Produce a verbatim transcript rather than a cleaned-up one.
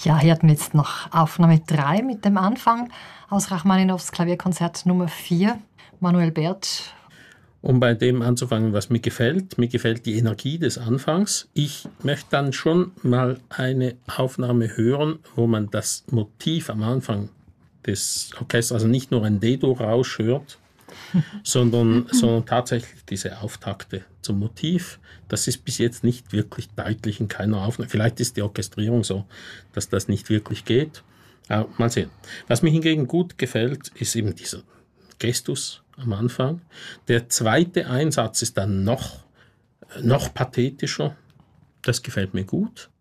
Ja, hier hatten wir jetzt noch Aufnahme drei mit dem Anfang aus Rachmaninows Klavierkonzert Nummer vier, Manuel Bertsch. Um bei dem anzufangen, was mir gefällt. Mir gefällt die Energie des Anfangs. Ich möchte dann schon mal eine Aufnahme hören, wo man das Motiv am Anfang des Orchesters, also nicht nur ein D-Dur-Rausch hört, sondern, sondern tatsächlich diese Auftakte zum Motiv. Das ist bis jetzt nicht wirklich deutlich in keiner Aufnahme. Vielleicht ist die Orchestrierung so, dass das nicht wirklich geht. Aber mal sehen. Was mir hingegen gut gefällt, ist eben dieser Gestus am Anfang. Der zweite Einsatz ist dann noch, noch pathetischer. Das gefällt mir gut.